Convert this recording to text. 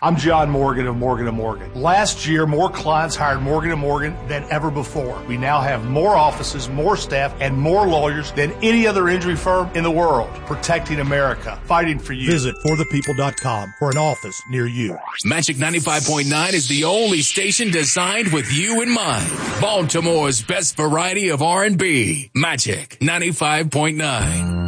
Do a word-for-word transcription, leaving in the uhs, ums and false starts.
I'm John Morgan of Morgan and Morgan. Last year, more clients hired Morgan and Morgan than ever before. We now have more offices, more staff, and more lawyers than any other injury firm in the world. Protecting America. Fighting for you. Visit for the people dot com for an office near you. Magic ninety-five point nine is the only station designed with you in mind. Baltimore's best variety of R and B. Magic ninety-five point nine.